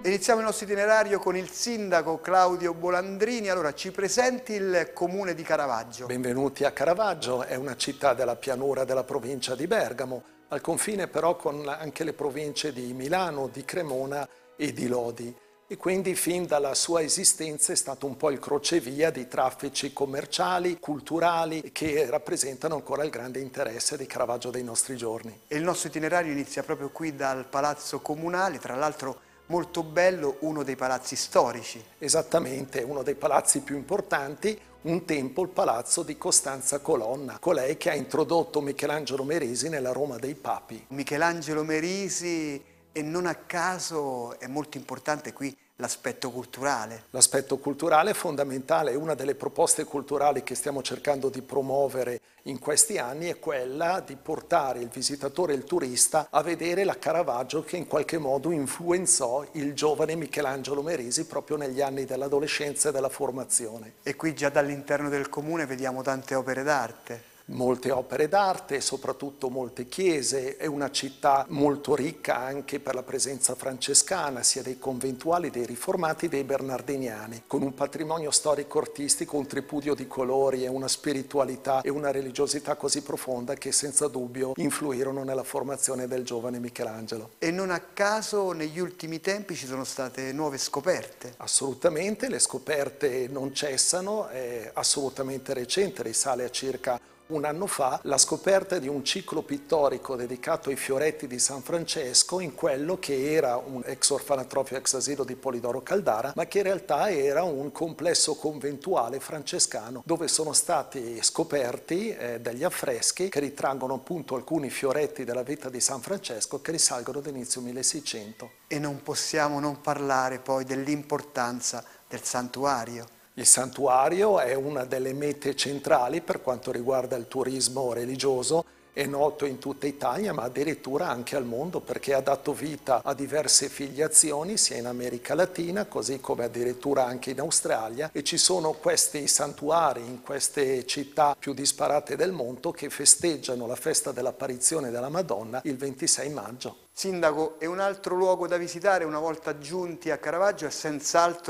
Iniziamo il nostro itinerario con il sindaco Claudio Bolandrini. Allora, ci presenti il comune di Caravaggio. Benvenuti a Caravaggio, è una città della pianura della provincia di Bergamo, al confine però con anche le province di Milano, di Cremona e di Lodi. E quindi fin dalla sua esistenza è stato un po' il crocevia di traffici commerciali, culturali, che rappresentano ancora il grande interesse di Caravaggio dei nostri giorni. E il nostro itinerario inizia proprio qui dal Palazzo Comunale, tra l'altro molto bello, uno dei palazzi storici. Esattamente, uno dei palazzi più importanti, un tempo il palazzo di Costanza Colonna, colei che ha introdotto Michelangelo Merisi nella Roma dei Papi. Michelangelo Merisi, e non a caso è molto importante qui l'aspetto culturale. L'aspetto culturale è fondamentale, una delle proposte culturali che stiamo cercando di promuovere in questi anni è quella di portare il visitatore e il turista a vedere la Caravaggio che in qualche modo influenzò il giovane Michelangelo Merisi proprio negli anni dell'adolescenza e della formazione. E qui già dall'interno del comune vediamo tante opere d'arte. Molte opere d'arte, soprattutto molte chiese, è una città molto ricca anche per la presenza francescana, sia dei conventuali, dei riformati, dei bernardiniani, con un patrimonio storico-artistico, un tripudio di colori e una spiritualità e una religiosità così profonda che senza dubbio influirono nella formazione del giovane Michelangelo. E non a caso negli ultimi tempi ci sono state nuove scoperte. Assolutamente, le scoperte non cessano, è assolutamente recente, risale a circa un anno fa, la scoperta di un ciclo pittorico dedicato ai fioretti di San Francesco in quello che era un ex orfanatrofio, ex asilo di Polidoro Caldara, ma che in realtà era un complesso conventuale francescano dove sono stati scoperti degli affreschi che ritraggono appunto alcuni fioretti della vita di San Francesco che risalgono ad inizio 1600. E non possiamo non parlare poi dell'importanza del santuario. Il santuario è una delle mete centrali per quanto riguarda il turismo religioso, è noto in tutta Italia ma addirittura anche al mondo perché ha dato vita a diverse filiazioni sia in America Latina così come addirittura anche in Australia e ci sono questi santuari in queste città più disparate del mondo che festeggiano la festa dell'apparizione della Madonna il 26 maggio. Sindaco, e un altro luogo da visitare una volta giunti a Caravaggio è senz'altro